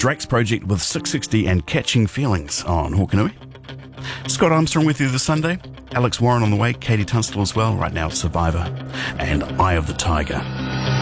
Drake's project with 660 and Catching Feelings on Hokanui. Scott Armstrong with you this Sunday. Alex Warren on the way, Katie Tunstall as well. Right now, Survivor and Eye of the Tiger.